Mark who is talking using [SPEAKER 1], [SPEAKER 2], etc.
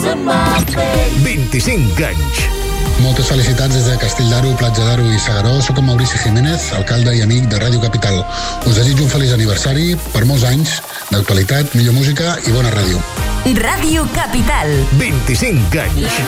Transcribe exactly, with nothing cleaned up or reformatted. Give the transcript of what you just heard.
[SPEAKER 1] vint-i-cinc anys.
[SPEAKER 2] Moltes felicitats des de Castelldaro, Platja d'Aro i Segaró. Soc en Maurici Jiménez, alcalde i amic de Ràdio Capital. Us desitjo un feliç aniversari per molts anys d'actualitat, millor música i bona ràdio.
[SPEAKER 3] Ràdio Capital.
[SPEAKER 1] vint-i-cinc anys.